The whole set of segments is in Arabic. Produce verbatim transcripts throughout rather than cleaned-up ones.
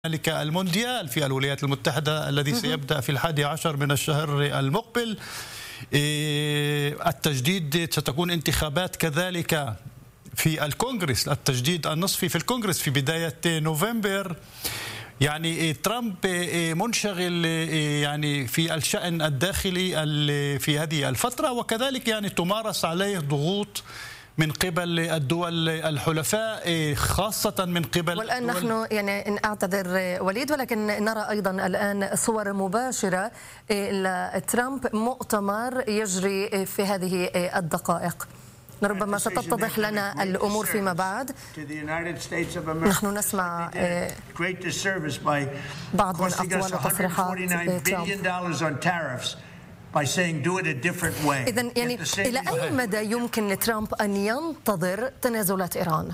هنالك المونديال في الولايات المتحدة الذي سيبدأ في الحادي عشر من الشهر المقبل. التجديد ستكون انتخابات كذلك في الكونغرس، التجديد النصفي في الكونغرس في بداية نوفمبر. يعني ترامب منشغل يعني في الشأن الداخلي في هذه الفترة، وكذلك يعني تمارس عليه ضغوط من قبل الدول الحلفاء، خاصة من قبل والآن نحن يعني أعتذر وليد، ولكن نرى أيضا الآن صور مباشرة لترامب مؤتمر يجري في هذه الدقائق. ربما ستتضح لنا الأمور فيما بعد. نحن نسمع بعض من أقوال وتصريحات ترامب. إذن يعني إلى أي مدى يمكن لترامب أن ينتظر تنازلات إيران؟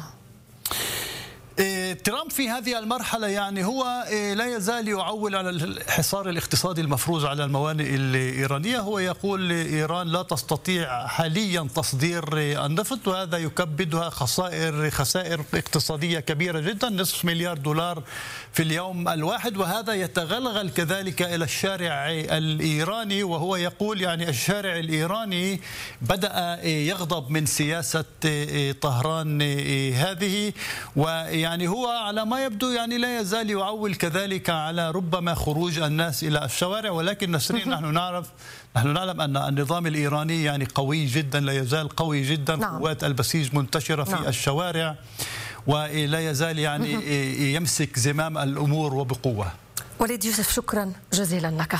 ترامب في هذه المرحلة يعني هو لا يزال يعول على الحصار الاقتصادي المفروض على الموانئ الإيرانية. هو يقول إيران لا تستطيع حاليا تصدير النفط، وهذا يكبدها خسائر خسائر اقتصادية كبيرة جدا، نصف مليار دولار في اليوم الواحد، وهذا يتغلغل كذلك إلى الشارع الإيراني. وهو يقول يعني الشارع الإيراني بدأ يغضب من سياسة طهران هذه، ويعني يعني هو على ما يبدو يعني لا يزال يعول كذلك على ربما خروج الناس إلى الشوارع. ولكن نسرين نحن نعرف نحن نعلم أن النظام الإيراني يعني قوي جدا، لا يزال قوي جدا. نعم. قوات البسيج منتشرة في نعم. الشوارع، ولا يزال يعني يمسك زمام الأمور وبقوة. وليد يوسف، شكرا جزيلا لك.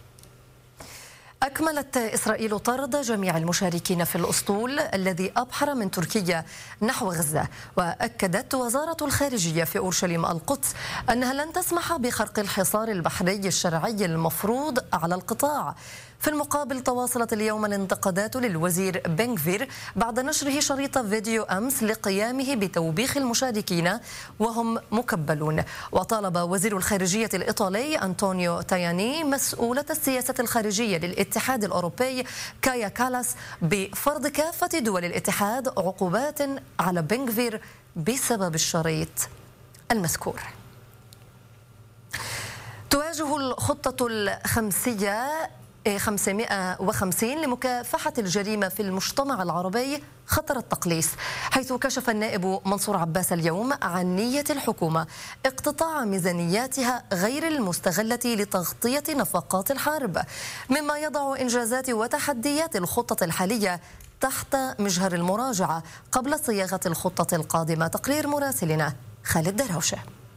أكملت إسرائيل طرد جميع المشاركين في الأسطول الذي أبحر من تركيا نحو غزة، وأكدت وزارة الخارجية في أورشليم القدس أنها لن تسمح بخرق الحصار البحري الشرعي المفروض على القطاع. في المقابل تواصلت اليوم الانتقادات للوزير بن غفير بعد نشره شريط فيديو أمس لقيامه بتوبيخ المشاركين وهم مكبلون. وطالب وزير الخارجية الإيطالي أنطونيو تاياني مسؤولة السياسة الخارجية للاتحاد الأوروبي كايا كالاس بفرض كافة دول الاتحاد عقوبات على بن غفير بسبب الشريط المذكور. تواجه الخطة الخمسية خمسمائة وخمسين لمكافحة الجريمة في المجتمع العربي خطر التقليص، حيث كشف النائب منصور عباس اليوم عن نية الحكومة اقتطاع ميزانياتها غير المستغلة لتغطية نفقات الحرب، مما يضع إنجازات وتحديات الخطة الحالية تحت مجهر المراجعة قبل صياغة الخطة القادمة. تقرير مراسلنا خالد دراوشة.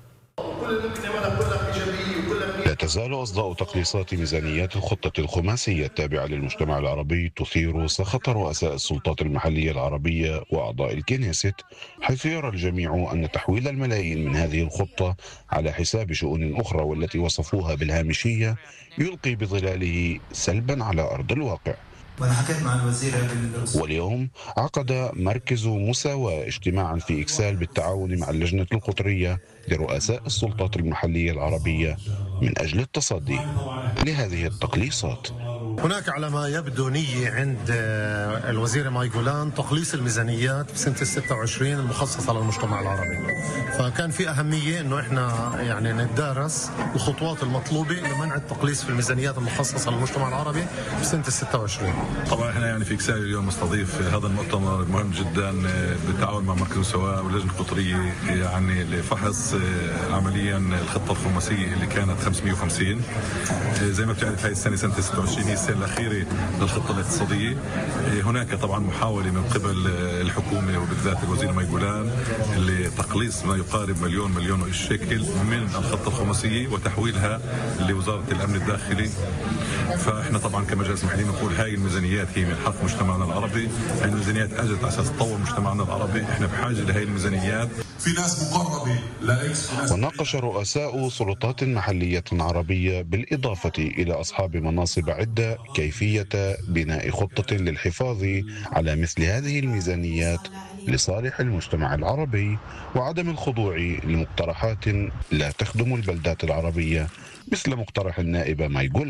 لا تزال أصداء تقليصات ميزانيات الخطة الخماسية التابعة للمجتمع العربي تثير سخط رؤساء السلطات المحلية العربية وأعضاء الكنيست، حيث يرى الجميع أن تحويل الملايين من هذه الخطة على حساب شؤون أخرى والتي وصفوها بالهامشية يلقي بظلاله سلبا على أرض الواقع. وأنا حكيت مع الوزير. واليوم عقد مركز مساواة اجتماعا في إكسال بالتعاون مع اللجنة القطرية لرؤساء السلطات المحلية العربية من أجل التصدي لهذه التقليصات. هناك على ما يبدو نية عند الوزير ماي جولان تقليص الميزانيات بسنة ستة وعشرين المخصصة للمجتمع العربي، فكان في أهمية إنه إحنا يعني نتدارس الخطوات المطلوبة لمنع التقليص في الميزانيات المخصصة للمجتمع العربي بسنة ستة وعشرين. طبعا إحنا يعني في إكسال اليوم مستضيف هذا المؤتمر المهم جدا بالتعاون مع مركز مساواة واللجنة القطرية يعني لفحص عمليا الخطة الخماسية اللي كانت خمسمائة وخمسين. زي ما بتعرف هاي السنة سنة ستة وعشرين هي السنة الأخيرة للخطة الاقتصادية. هناك طبعا محاولة من قبل الحكومة وبالذات الوزير ماي جولان لتقليص ما يقارب مليون مليون وإيش شكل من الخطة الخماسية وتحويلها لوزارة الأمن الداخلي. فاحنا طبعا كمجلس محلي نقول هاي الميزانيات هي من حق مجتمعنا العربي، هاي الميزانيات اجت على اساس تطور مجتمعنا العربي، احنا بحاجه لهي الميزانيات. في ناس مقربه لرئيس. وناقش رؤساء سلطات محليه عربيه بالاضافه الى اصحاب مناصب عده كيفيه بناء خطه للحفاظ على مثل هذه الميزانيات لصالح المجتمع العربي وعدم الخضوع لمقترحات لا تخدم البلدات العربيه مثل مقترح النائبه ماي جولان.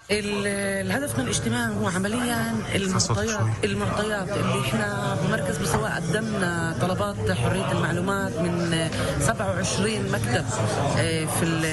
الهدف من الاجتماع هو عمليا المعطيات المعطيات اللي احنا بمركز بسواء قدمنا طلبات حرية المعلومات من سبعة وعشرين مكتب في